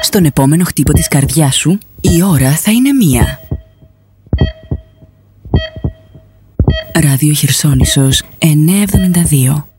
Στον επόμενο χτύπο της καρδιάς σου, η ώρα θα είναι 1. Ράδιο Χερσόνησος 972.